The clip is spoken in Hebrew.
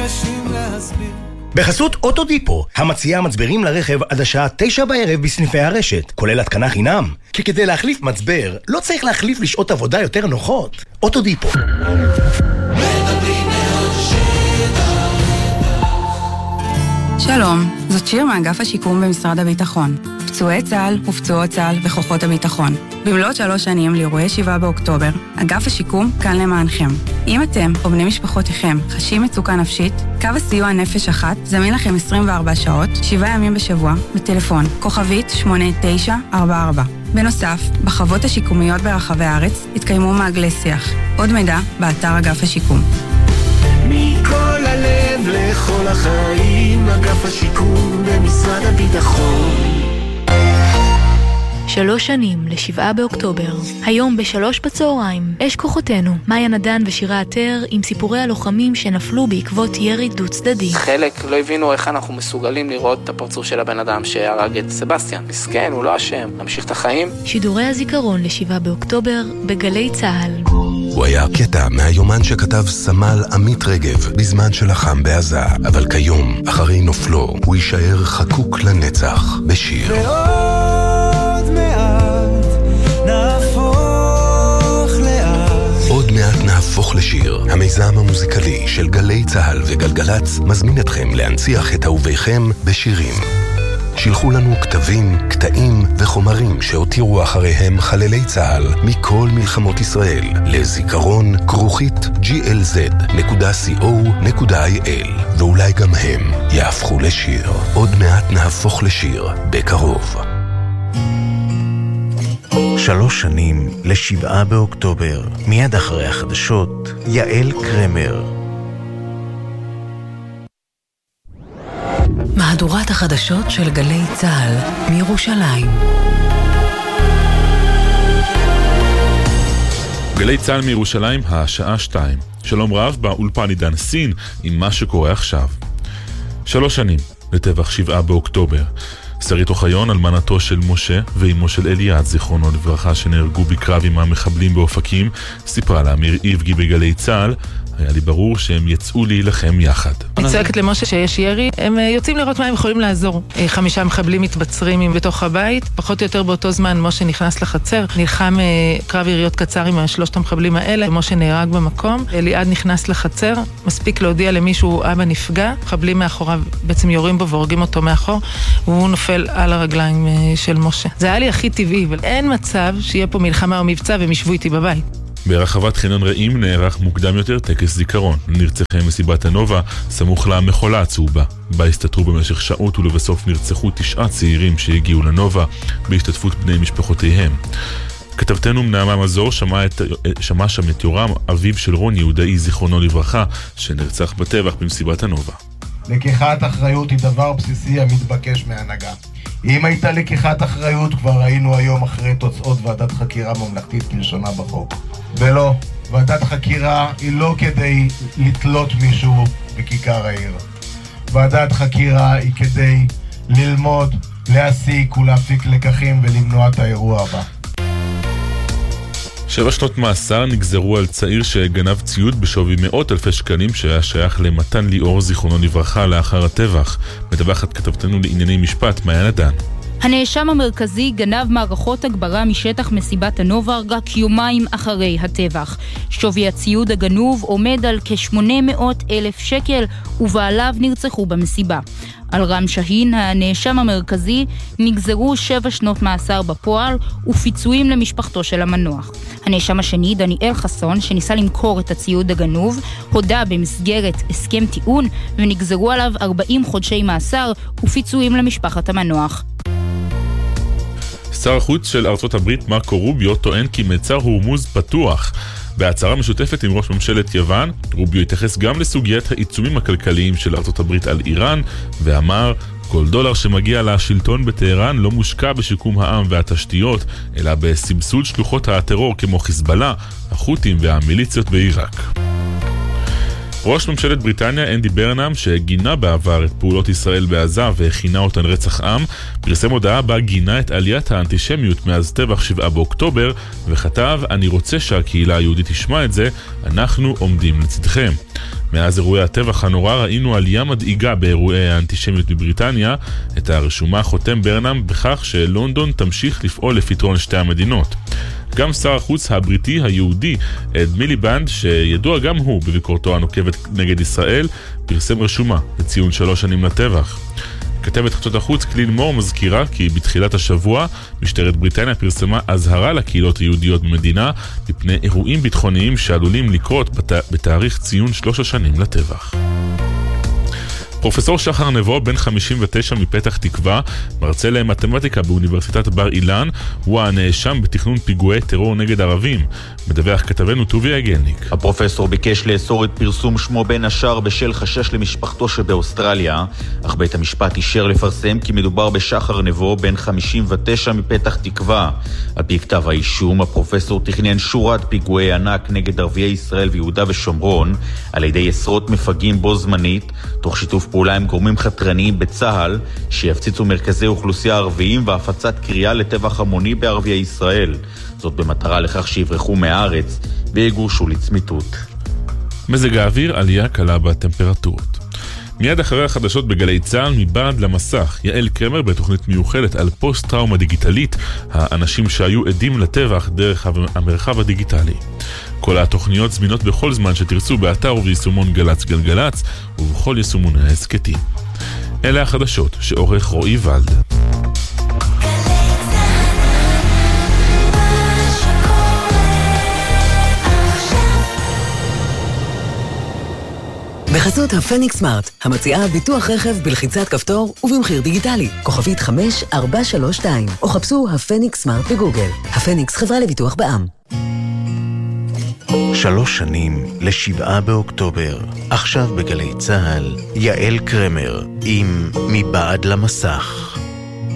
מתקשים להסביר. בחסות אוטודיפו, המציעה מצברים לרכב עד השעה 9 בערב בסניפי הרשת, כולל התקנה חינם. כי כדי להחליף מצבר, לא צריך להחליף לשעות עבודה יותר נוחות. אוטודיפו. שלום, זאת שיר מאגף השיקום במשרד הביטחון. פצועי צה"ל ופצועות צה"ל וכוחות הביטחון. במלאת 3 שנים לאירועי 7 באוקטובר, אגף השיקום כאן למענכם. אם אתם או בני משפחותיכם חשים מצוקה נפשית, קו הסיוע נפש אחת זמין לכם 24 שעות, 7 ימים בשבוע, בטלפון, כוכבית 8944. בנוסף, בחוות השיקומיות ברחבי הארץ התקיימו מעגלי שיח. עוד מידע באתר אגף השיקום. מכל הלב לכל החיים, אגף השיקום במשרד הביטחון. 3 שנים ל7 באוקטובר. היום ב3 בצהריים, אש כוחותינו, מאיה נדן ושירה עטר עם סיפורי הלוחמים שנפלו בעקבות ירי דו צדדי. חלק לא הבינו איך אנחנו מסוגלים לראות את הפרצוף של הבן אדם שהרג את סבסטיאן. מסכן, הוא לא אשם, נמשיך את החיים. שידורי הזיכרון ל7 באוקטובר בגלי צהל. הוא היה קטע מהיומן שכתב סמל עמית רגב בזמן שלחם בעזה, אבל כיום, אחרי נופלו, הוא יישאר חקוק לנצח בשיר. עוד מעט נהפוך לשיר. המיזם המוזיקלי של גלי צהל וגלגלץ מזמין אתכם להנציח את אהוביכם בשירים. שילחו לנו כתבים, קטעים וחומרים שהותירו אחריהם חללי צהל מכל מלחמות ישראל לזיכרון glz.co.il, ואולי גם הם יהפכו לשיר. עוד מעט נהפוך לשיר בקרוב. 3 שנים ל7 באוקטובר. מיד אחרי החדשות, יעל קרמר. מהדורת החדשות של גלי צהל מירושלים. גלי צהל מירושלים, השעה 2. שלום רב, באולפן עידן סין עם מה שקורה עכשיו. 3 שנים לטבח 7 באוקטובר. שרית אוחיון, אלמנתו של משה ואימו של אליעד, זיכרונו לברכה, שנהרגו בקרב עם המחבלים באופקים, סיפרה לאמיר איבגי בגלי צהל, היה לי ברור שהם יצאו להילחם יחד. אני צועקת למשה שיש ירי, הם יוצאים לראות מה הם יכולים לעזור. 5 מחבלים מתבצרים בתוך הבית, פחות או יותר באותו זמן משה נכנס לחצר, נלחם קרב יריות קצר עם 3 המחבלים האלה, משה נהרג במקום, אליעד נכנס לחצר, מספיק להודיע למישהו אבא נפגע, מחבלים מאחוריו בעצם יורים בו והורגים אותו מאחור, והוא נופל על הרגליים של משה. זה היה לי הכי טבעי, אבל אין מצב שיהיה פה מלחמה או מבצע והם ישבו איתי בבית. ברחבת חניון רעים נערך מוקדם יותר טקס זיכרון לנרצחי מסיבת הנובה סמוך למחולה הצהובה, בה הסתתרו במשך שעות ולבסוף נרצחו 9 צעירים שהגיעו לנובה בהשתתפות בני משפחותיהם. כתבתנו מנעמה מזור שמע שם את יורם, אביו של רון יהודאי זיכרונו לברכה, שנרצח בטבח במסיבת הנובה. לקיחת אחריות היא דבר בסיסי המתבקש מהנהגה. אם הייתה לקיחת אחריות כבר היינו היום אחרי תוצאות ועדת חקירה ממלכתית כלשונה בחוק. ולא, ועדת חקירה היא לא כדי לתלות מישהו בכיכר העיר. ועדת חקירה היא כדי ללמוד, להסיק ולהפיק לקחים ולמנוע את האירוע הבא. 7 שנות מאסר נגזרו על צעיר שגנב ציוד בשווי 100,000 שקלים שהיה שייך למתן ליאור זיכרונו לברכה לאחר הטבח. מדווחת כתבתנו לענייני משפט מאיה נדן. הנאשם המרכזי גנב מערכות הגברה משטח מסיבת הנובה רק יומיים אחרי הטבח. שווי הציוד הגנוב עומד על כ-800,000 שקל ובעליו נרצחו במסיבה. על רם שהין, הנאשם המרכזי, נגזרו 7 שנות מאסר בפועל ופיצויים למשפחתו של המנוח. הנאשם השני, דניאל חסון, שניסה למכור את הציוד הגנוב, הודה במסגרת הסכם טיעון ונגזרו עליו 40 חודשי מאסר ופיצויים למשפחת המנוח. שר החוץ של ארצות הברית מרקו רוביו טוען כי מצר הורמוז פתוח. בהצהרה משותפת עם ראש ממשלת יוון, רוביו התייחס גם לסוגיית העיצומים הכלכליים של ארצות הברית על איראן, ואמר, כל דולר שמגיע לשלטון בטהרן לא מושקע בשיקום העם והתשתיות, אלא בסבסוד שלוחות הטרור כמו חיזבאללה, החות'ים והמיליציות בעיראק. ראש ממשלת בריטניה אנדי ברנאם, שגינה בעבר את פעולות ישראל בעזה והכינה אותן רצח עם, פרסם הודעה בה גינה את עליית האנטישמיות מאז טבח 7 באוקטובר וכתב, אני רוצה שהקהילה היהודית תשמע את זה, אנחנו עומדים לצדכם. מאז אירועי הטבח הנורא ראינו עלייה מדאיגה באירועי האנטישמיות בבריטניה. את הרשומה חותם ברנאם בכך שלונדון תמשיך לפעול לפתרון שתי המדינות. גם שר החוץ הבריטי היהודי אד מיליבנד, שידוע גם הוא בביקורתו הנוקבת נגד ישראל, פרסם רשומה לציון 3 שנים לטבח. כתבת חדשות החוץ קלין מור מזכירה כי בתחילת השבוע משטרת בריטניה פרסמה אזהרה לקהילות היהודיות במדינה מפני אירועים ביטחוניים שעלולים לקרות בתאריך ציון 3 שנים לטבח. פרופסור שחר נבו, בן 59 מפתח תקווה, מרצה למתמטיקה באוניברסיטת בר אילן, הוא הנאשם בתכנון פיגועי טרור נגד ערבים. מדווח כתבנו טובי הגלניק. הפרופסור ביקש לאסור את פרסום שמו בין השאר בשל חשש למשפחתו שבאוסטרליה, אך בית המשפט אישר לפרסם כי מדובר בשחר נבו, בן 59 מפתח תקווה. על פי כתב האישום, הפרופסור תכנן שורת פיגועי ענק נגד ערביי ישראל ויהודה ושומרון, על ידי עשרות מפגעים בו זמנית, תוך שיתוף פעולה עם גורמים חתרניים בצהל שיפציצו מרכזי אוכלוסייה ערביים והפצת קריאה לטבח המוני בערביי ישראל. זאת במטרה לכך שיברחו מהארץ ויגורשו לצמיתות. מזג האוויר, עלייה קלה בטמפרטורות. מיד אחרי החדשות בגלי צהל, מבעד למסך, יעל קרמר בתוכנית מיוחדת על פוסט-טראומה דיגיטלית, האנשים שהיו עדים לטבח דרך המרחב הדיגיטלי. כל התוכניות זמינות בכל זמן שתרצו באתר וביישומון גלץ גלגלץ ובכל יישומוני העסקתים. אלה החדשות שעורך רועי ולד. בחסות הפניקס סמארט, המציעה ביטוח רכב בלחיצת כפתור ובמחיר דיגיטלי, כוכבית 5432, או חפשו הפניקס סמארט בגוגל. הפניקס, חברה לביטוח בע"מ. 3 שנים ל7 באוקטובר. עכשיו בגלי צהל, יעל קרמר עם מבעד למסך.